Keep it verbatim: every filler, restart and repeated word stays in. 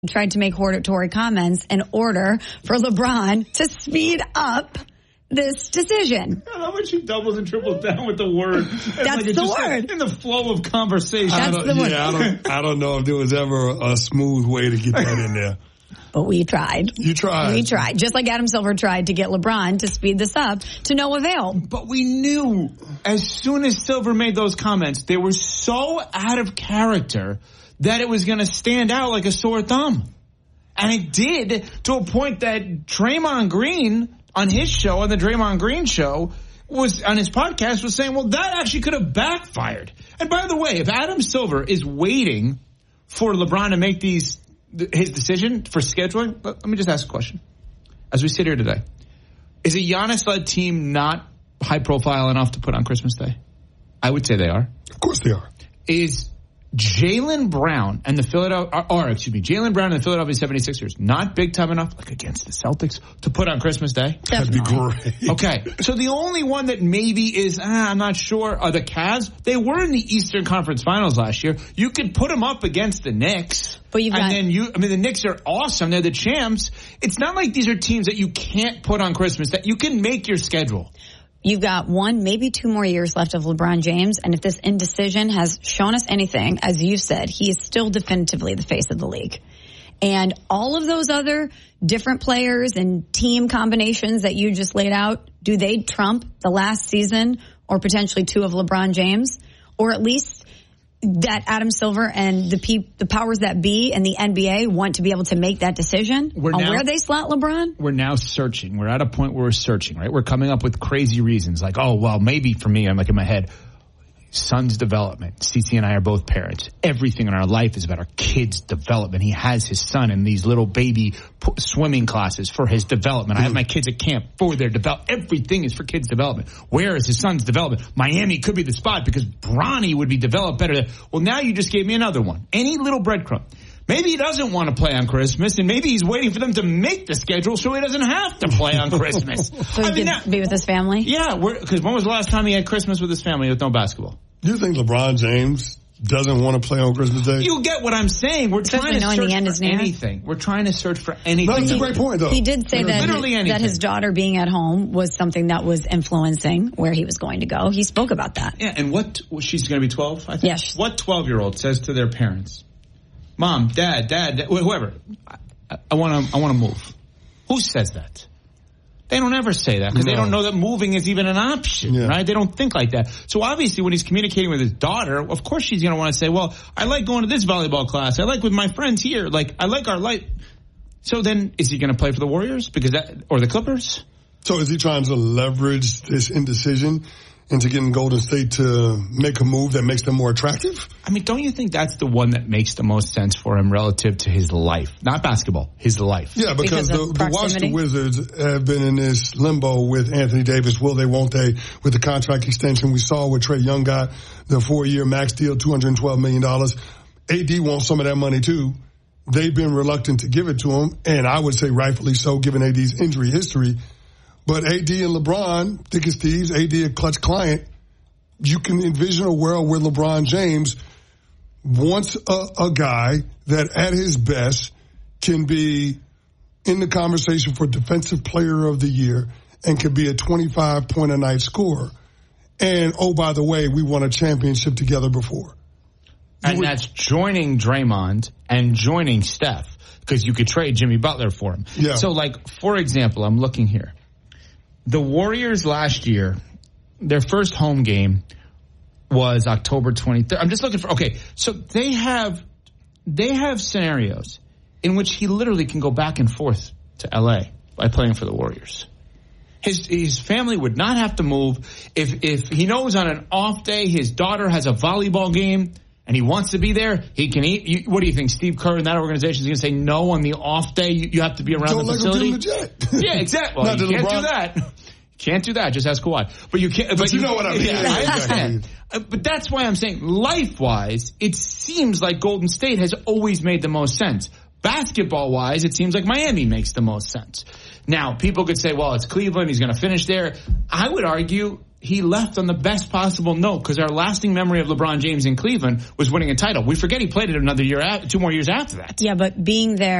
tried to make hortatory comments in order for LeBron to speed up this decision. How much he doubles and triples down with the word. That's like the just word. In the flow of conversation. That's the word. Yeah, I don't, I don't know if there was ever a, a smooth way to get that in there. But we tried. You tried. We tried. Just like Adam Silver tried to get LeBron to speed this up to no avail. But we knew as soon as Silver made those comments, they were so out of character that it was going to stand out like a sore thumb. And it did, to a point that Draymond Green on his show, on the Draymond Green show, was on his podcast, was saying, well, that actually could have backfired. And by the way, if Adam Silver is waiting for LeBron to make these his decision for scheduling, let me just ask a question. As we sit here today, is a Giannis-led team not high profile enough to put on Christmas Day? I would say they are. Of course they are. Is Jaylen Brown and the Philadelphia, or excuse me, Jaylen Brown and the Philadelphia seventy-sixers not big time enough, like against the Celtics, to put on Christmas Day? That'd be great. Okay, so the only one that maybe is, ah, I'm not sure, are the Cavs. They were in the Eastern Conference Finals last year. You could put them up against the Knicks. But you've got, and then you, I mean, the Knicks are awesome. They're the champs. It's not like these are teams that you can't put on Christmas, that you can make your schedule. You've got one, maybe two more years left of LeBron James. And if this indecision has shown us anything, as you said, he is still definitively the face of the league. And all of those other different players and team combinations that you just laid out, do they trump the last season or potentially two of LeBron James? Or at least that Adam Silver and the pe- the powers that be in the N B A want to be able to make that decision We're on now, where they slot LeBron? We're now searching. We're at a point where we're searching, right? We're coming up with crazy reasons. Like, oh, well, maybe for me, I'm like in my head, son's development. C C and I are both parents. Everything in our life is about our kid's development. He has his son in these little baby p- swimming classes for his development. I have my kids at camp for their development. Everything is for kids' development. Where is his son's development? Miami could be the spot because Bronny would be developed better there. Well, now you just gave me another one. Any little breadcrumb. Maybe he doesn't want to play on Christmas, and maybe he's waiting for them to make the schedule so he doesn't have to play on Christmas. So he I mean, can that, be with his family? Yeah, because when was the last time he had Christmas with his family with no basketball? You think LeBron James doesn't want to play on Christmas Day? You get what I'm saying. We're Especially trying to search the end for is near. anything. We're trying to search for anything. No, that's a great point, though. He did say that, Literally anything. that his daughter being at home was something that was influencing where he was going to go. He spoke about that. Yeah, and what, she's going to be twelve, I think? Yes. What twelve-year-old says to their parents, Mom, Dad, Dad, Dad whoever, I, I want to I want to move. Who says that? They don't ever say that because No. they don't know that moving is even an option, Yeah. right? They don't think like that. So obviously when he's communicating with his daughter, of course she's going to want to say, well, I like going to this volleyball class. I like with my friends here. Like, I like our life. So then is he going to play for the Warriors because that, or the Clippers? So is he trying to leverage this indecision into getting Golden State to make a move that makes them more attractive? I mean, don't you think that's the one that makes the most sense for him relative to his life? Not basketball, his life. Yeah, because, Because of the, the proximity? Washington Wizards have been in this limbo with Anthony Davis. Will they, won't they? With the contract extension we saw with Trae Young got the four-year max deal, two hundred twelve million dollars. A D wants some of that money too. They've been reluctant to give it to him, and I would say rightfully so given A D's injury history. But A D and LeBron, thick as thieves, A D a clutch client, you can envision a world where LeBron James wants a, a guy that at his best can be in the conversation for Defensive Player of the Year and could be a twenty-five point a night scorer. And, oh, by the way, we won a championship together before. And would, that's joining Draymond and joining Steph because you could trade Jimmy Butler for him. Yeah. So, like, for example, I'm looking here. The Warriors last year, their first home game was October twenty-third. I'm just looking for, okay, so they have, they have scenarios in which he literally can go back and forth to L A by playing for the Warriors. His his family would not have to move. If if he knows on an off day his daughter has a volleyball game and he wants to be there, he can eat. You, what do you think, Steve Kerr and that organization is going to say no on the off day? You, you have to be around Don't the let facility. him give him the jet. Yeah, exactly. Well, Not you to can't LeBron. do that. Can't do that. Just ask Kawhi. But you can't. But, But you know what I mean. Yeah, Yeah, I understand. Uh, But that's why I'm saying, life-wise, it seems like Golden State has always made the most sense. Basketball-wise, it seems like Miami makes the most sense. Now, people could say, well, it's Cleveland. He's going to finish there. I would argue he left on the best possible note, because our lasting memory of LeBron James in Cleveland was winning a title. We forget he played it another year, two more years after that. Yeah, but being there